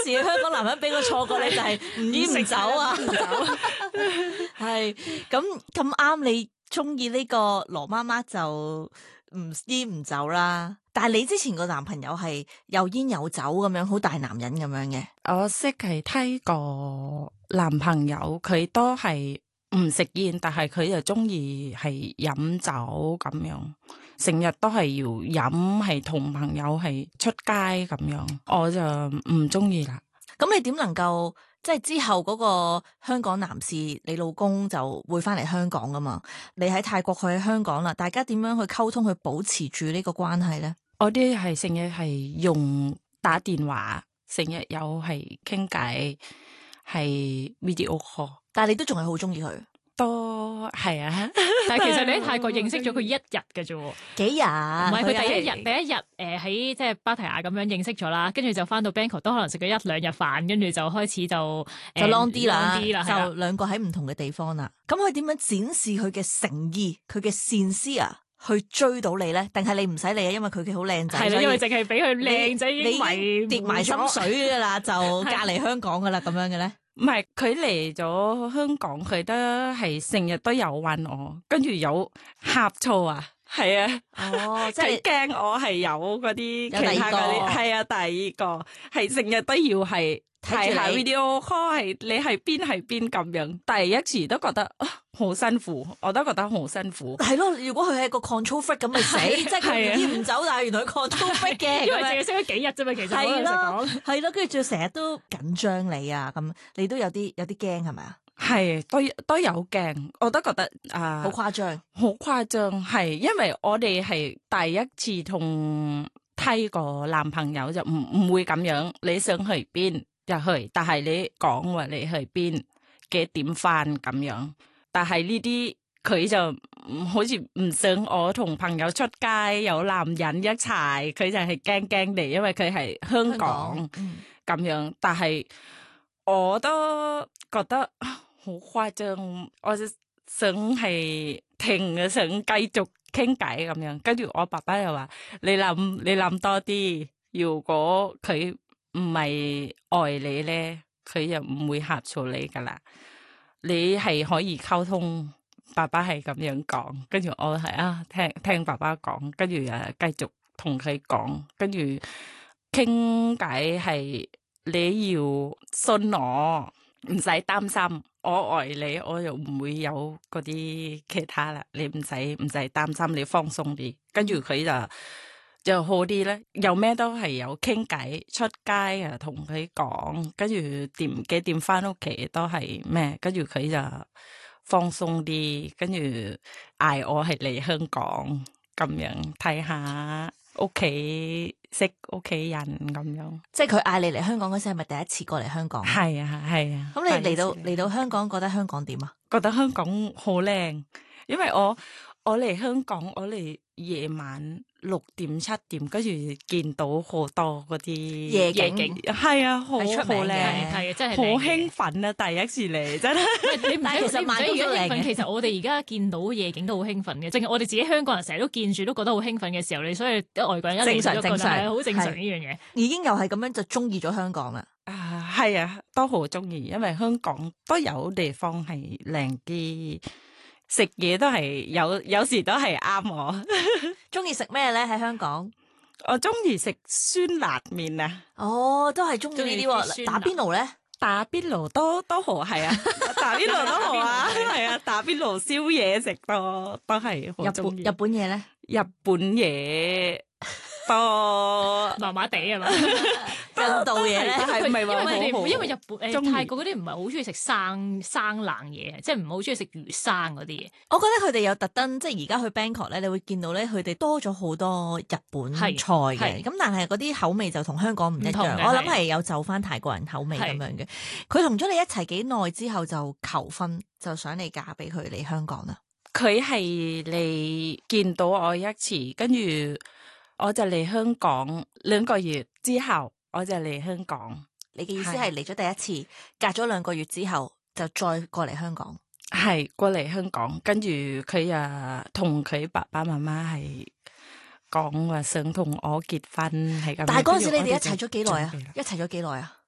時香港男人俾個錯覺你就係唔煙唔酒啊，係咁啱你中意呢個羅媽媽就唔煙唔酒啦。但係你之前個男朋友係又煙有酒咁樣，好大男人咁樣嘅。 我識係睇個男朋友，佢都係唔食煙，但係佢就中意係飲酒咁樣，成日都係要飲，係同朋友係出街咁樣，我就唔中意啦。 咁你點能夠即係之後嗰個香港男士，你老公就會翻嚟香港噶嘛？你喺泰國，佢喺香港啦，大家點樣去溝通，去保持住呢個關係咧？ 我哋係成日係用打電話，成日有係傾偈，係 video call， 但係你都仲係好中意佢， 都係啊。 但係其實你喺泰國認識咗佢一日嘅啫喎， 幾日？ 唔係佢第一日喺即係芭提雅咁樣認識咗啦，跟住就翻到 Bangkok 都可能食咗一兩日飯，跟住就開始就 long 啲啦， 就兩個喺唔同嘅地方啦。咁佢點樣展示佢嘅誠意、佢嘅善思啊？去追到你咧，定係你唔使理啊？因為佢好靚仔， 係啦，因為淨係俾佢靚仔你跌埋心水噶啦，就隔離香港噶啦，咁樣嘅咧。 唔係佢嚟咗香港，佢都係成日都有揾我，跟住有呷醋啊，係啊， 哦，即係驚我係有嗰啲其他嗰啲，係啊，第二個係成日都要係睇下 video call， 係你係邊咁樣，第一次都覺得好辛苦，我都覺得好辛苦。 係咯，如果佢係個 control freak 咁咪死，即係佢煙唔走，但係原來 control freak 嘅， 因為淨係識咗幾日啫嘛，其實係咯，係咯，跟住仲成日都緊張你啊，咁你都有啲驚係咪啊？ 係都有驚，我都覺得好誇張， 好誇張，係因為我哋係第一次同睇個男朋友就唔會咁樣，你想去邊就去，但係你講話你去邊幾點翻咁樣，但係呢啲佢就好似唔想我同朋友出街有男人一齊，佢就係驚地，因為佢係香港咁樣，但係我都覺得好誇張，我就想係停嘅，想繼續傾偈咁樣。跟住我爸爸又話：你諗多啲，如果佢唔係愛你咧，佢就唔會呷醋你噶啦。你係可以溝通，爸爸係咁樣講。跟住我係聽爸爸講，跟住繼續同佢講，跟住傾偈係你要信我。唔使擔心，我愛你，我又唔會有嗰啲其他啦。你唔使擔心，你放鬆啲。跟住佢就好啲咧，有咩都係有傾偈，出街啊同佢講，跟住幾點翻屋企都係咩，跟住佢就放鬆啲，跟住嗌我係嚟香港咁樣睇下屋企。識屋企人咁樣， 即係佢嗌你嚟香港嗰時係咪第一次過嚟香港？ 係啊。 咁你嚟到香港，覺得香港點啊？ 覺得香港好靚，因為我嚟香港，我嚟夜晚6點7點，跟住見到好多嗰啲夜景， 係啊，好出名嘅， 係真係好興奮啊！第一次嚟真係， 你唔使而家興奮，其實我哋而家見到夜景都好興奮嘅，淨係我哋自己香港人成日都見住都覺得好興奮嘅時候，你所以啲外國人一嚟都覺得係好正常呢樣嘢。 已經又係咁樣就中意咗香港啦。 係啊，都好中意，因為香港都有地方係靚啲。食嘢都係有時都係啱我。 中意食咩咧？喺香港， 我中意食酸辣麵啊！ 哦，都係中意呢啲喎。打邊爐咧？打邊爐都好，係啊！打邊爐都好啊，係啊！打邊爐燒嘢食都係好中意。 日本嘢咧？ 日本嘢都麻麻地係嘛？ 印度嘢咧係唔係話好好？ 因為日本泰國嗰啲唔係好中意食生冷嘢，即係唔係好中意食魚生嗰啲嘢。 我覺得佢哋有特登，即係而家去 Bangkok 咧，你會見到咧，佢哋多咗好多日本菜嘅。咁但係嗰啲口味就同香港唔一樣。我諗係有就翻泰國人口味咁樣嘅。佢同咗你一齊幾耐之後就求婚，就想你嫁俾佢嚟香港啦。 佢係嚟見到我一次，跟住我就嚟香港2個月之後。我就嚟香港， 你嘅意思係嚟咗第一次，隔咗2個月之後就再過嚟香港， 係過嚟香港，跟住佢啊同佢爸爸媽媽係講話想同我結婚，係咁。 但係嗰陣時你哋一齊咗幾耐啊？一齊咗幾耐啊？